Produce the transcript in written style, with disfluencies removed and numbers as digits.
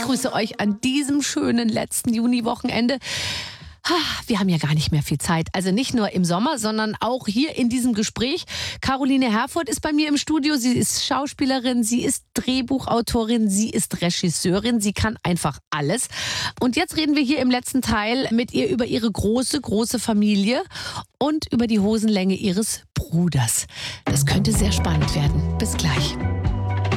begrüße euch an diesem schönen letzten Juniwochenende. Wir haben ja gar nicht mehr viel Zeit. Also nicht nur im Sommer, sondern auch hier in diesem Gespräch. Caroline Herfurth ist bei mir im Studio. Sie ist Schauspielerin, sie ist Drehbuchautorin, sie ist Regisseurin. Sie kann einfach alles. Und jetzt reden wir hier im letzten Teil mit ihr über ihre große, große Familie und über die Hosenlänge ihres Bruders. Das könnte sehr spannend werden. Bis gleich.